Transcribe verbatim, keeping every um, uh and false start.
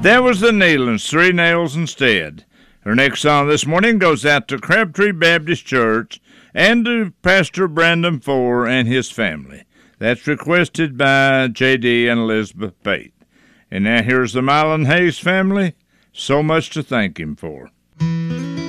There was the Nealons, Three Nails Instead. Our next song this morning goes out to Crabtree Baptist Church and to Pastor Brandon Four and his family. That's requested by J D and Elizabeth Pate. And now here's the Mylon Hayes family. So much to thank him for.